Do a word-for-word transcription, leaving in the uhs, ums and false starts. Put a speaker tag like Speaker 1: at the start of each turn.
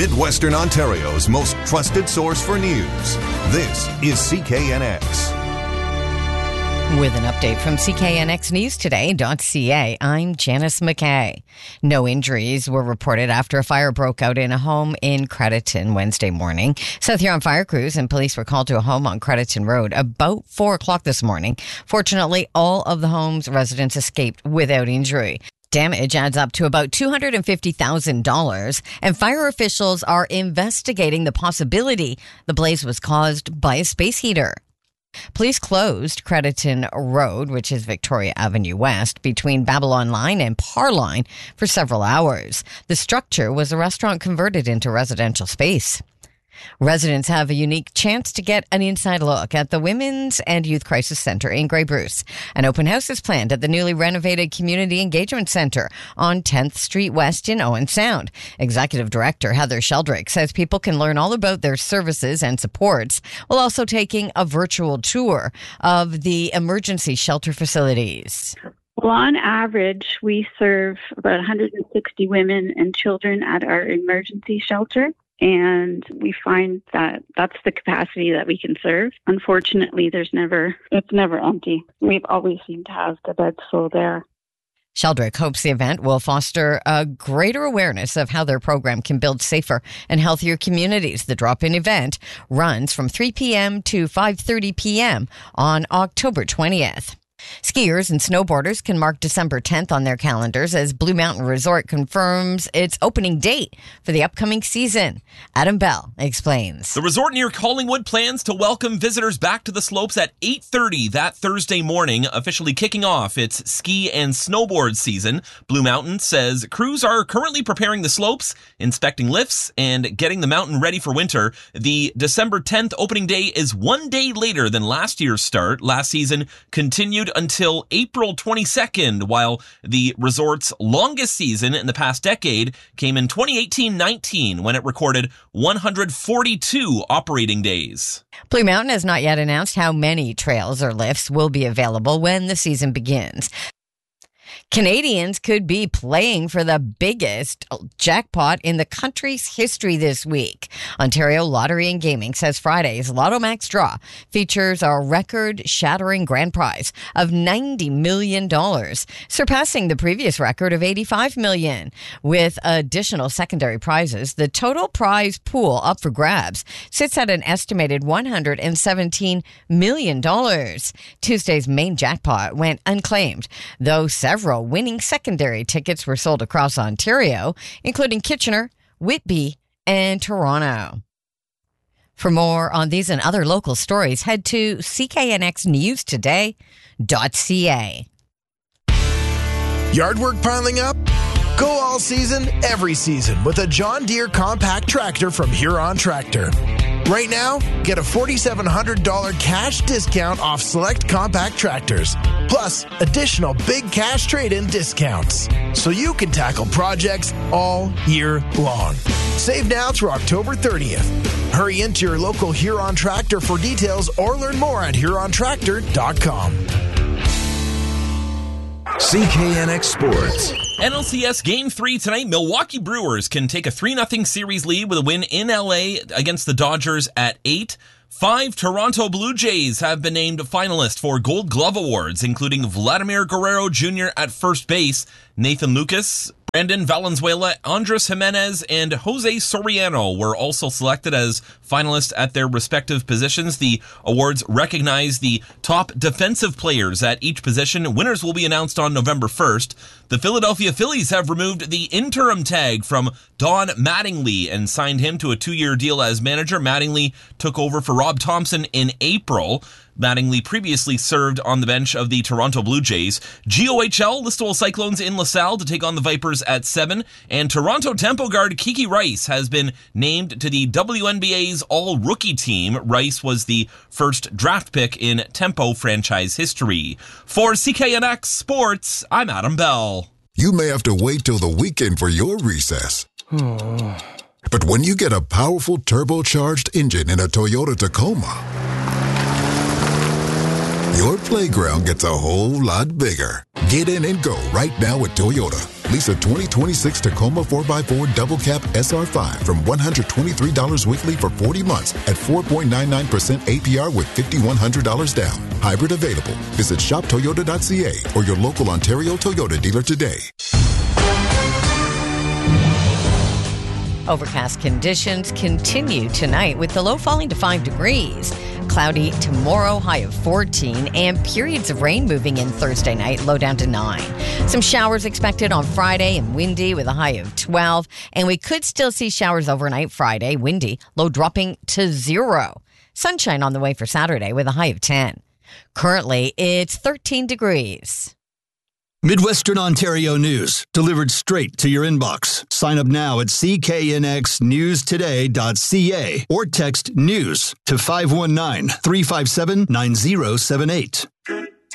Speaker 1: Midwestern Ontario's most trusted source for news. This is C K N X.
Speaker 2: With an update from C K N X News Today dot C A, I'm Janice McKay. No injuries were reported after a fire broke out in a home in Crediton Wednesday morning. South Huron fire crews and police were called to a home on Crediton Road about four o'clock this morning. Fortunately, all of the home's residents escaped without injury. Damage adds up to about two hundred fifty thousand dollars, and fire officials are investigating the possibility the blaze was caused by a space heater. Police closed Crediton Road, which is Victoria Avenue West, between Babylon Line and Par Line for several hours. The structure was a restaurant converted into residential space. Residents have a unique chance to get an inside look at the Women's and Youth Crisis Center in Grey Bruce. An open house is planned at the newly renovated Community Engagement Center on tenth Street West in Owen Sound. Executive Director Heather Sheldrick says people can learn all about their services and supports while also taking a virtual tour of the emergency shelter facilities.
Speaker 3: Well, on average, we serve about one hundred sixty women and children at our emergency shelter. And we find that that's the capacity that we can serve. Unfortunately, there's never, it's never empty. We've always seemed to have the beds full there.
Speaker 2: Sheldrick hopes the event will foster a greater awareness of how their program can build safer and healthier communities. The drop-in event runs from three p.m. to five thirty p.m. on October twentieth. Skiers and snowboarders can mark December tenth on their calendars as Blue Mountain Resort confirms its opening date for the upcoming season. Adam Bell explains.
Speaker 4: The resort near Collingwood plans to welcome visitors back to the slopes at eight thirty that Thursday morning, officially kicking off its ski and snowboard season. Blue Mountain says crews are currently preparing the slopes, inspecting lifts, and getting the mountain ready for winter. The December tenth opening day is one day later than last year's start. Last season continued until April twenty-second, while the resort's longest season in the past decade came in twenty eighteen nineteen when it recorded one hundred forty-two operating days.
Speaker 2: Blue Mountain has not yet announced how many trails or lifts will be available when the season begins. Canadians could be playing for the biggest jackpot in the country's history this week. Ontario Lottery and Gaming says Friday's Lotto Max draw features a record-shattering grand prize of ninety million dollars, surpassing the previous record of eighty-five million dollars. With additional secondary prizes, the total prize pool up for grabs sits at an estimated one hundred seventeen million dollars. Tuesday's main jackpot went unclaimed, though several Several winning secondary tickets were sold across Ontario, including Kitchener, Whitby, and Toronto. For more on these and other local stories, head to C K N X News Today dot C A.
Speaker 5: Yard work piling up? Go all season, every season with a John Deere compact tractor from Huron Tractor. Right now, get a four thousand seven hundred dollars cash discount off select compact tractors, plus additional big cash trade-in discounts, so you can tackle projects all year long. Save now through October thirtieth. Hurry into your local Huron Tractor for details or learn more at huron tractor dot com.
Speaker 1: C K N X Sports.
Speaker 4: N L C S Game three tonight. Milwaukee Brewers can take a three nothing series lead with a win in L A against the Dodgers at eight. Five Toronto Blue Jays have been named finalists for Gold Glove Awards, including Vladimir Guerrero Junior at first base, Nathan Lucas, Brandon Valenzuela, Andres Jimenez, and Jose Soriano were also selected as finalists at their respective positions. The awards recognize the top defensive players at each position. Winners will be announced on November first. The Philadelphia Phillies have removed the interim tag from Don Mattingly and signed him to a two-year deal as manager. Mattingly took over for Rob Thompson in April. Mattingly previously served on the bench of the Toronto Blue Jays. G O H L, Listowel Cyclones in LaSalle to take on the Vipers at seven. And Toronto Tempo guard Kiki Rice has been named to the W N B A's All-Rookie team. Rice was the first draft pick in Tempo franchise history. For C K N X Sports, I'm Adam Bell.
Speaker 6: You may have to wait till the weekend for your recess. But when you get a powerful turbocharged engine in a Toyota Tacoma, your playground gets a whole lot bigger. Get in and go right now at Toyota. Lease a twenty twenty-six Tacoma four by four Double Cab S R five from one hundred twenty-three dollars weekly for forty months at four point nine nine percent A P R with five thousand one hundred dollars down. Hybrid available. Visit shop toyota dot c a or your local Ontario Toyota dealer today.
Speaker 2: Overcast conditions continue tonight with the low falling to five degrees. Cloudy tomorrow, high of fourteen, and periods of rain moving in Thursday night, low down to nine. Some showers expected on Friday and windy with a high of twelve. And we could still see showers overnight Friday, windy, low dropping to zero. Sunshine on the way for Saturday with a high of ten. Currently, it's thirteen degrees.
Speaker 7: Midwestern Ontario news, delivered straight to your inbox. Sign up now at c k n x news today dot c a or text NEWS to five one nine, three five seven, nine zero seven eight.